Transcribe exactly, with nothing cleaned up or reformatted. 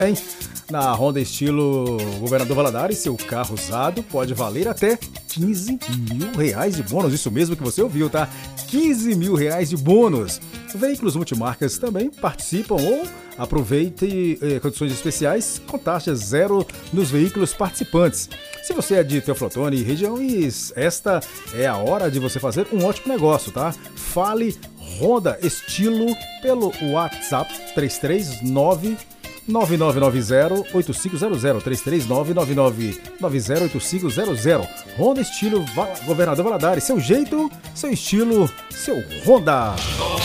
Hein? Na Honda estilo Governador Valadares, seu carro usado pode valer até quinze mil reais de bônus. Isso mesmo que você ouviu, tá? quinze mil reais de bônus. Veículos multimarcas também participam ou aproveite eh, condições especiais com taxa zero nos veículos participantes. Se você é de Teoflotone e região, esta é a hora de você fazer um ótimo negócio, tá? Fale Honda estilo pelo WhatsApp três três nove nove nove nove zero oito cinco zero zero, três três nove nove nove nove zero oito cinco zero zero. Honda estilo Val- Governador Valadares, seu jeito, seu estilo, seu Honda.